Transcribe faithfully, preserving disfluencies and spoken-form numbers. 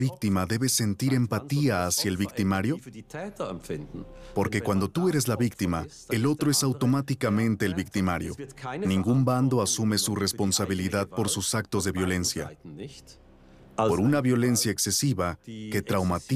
víctima debe sentir empatía hacia el victimario? Porque cuando tú eres la víctima, el otro es automáticamente el victimario. Ningún bando asume su responsabilidad por sus actos de violencia, por una violencia excesiva que traumatiza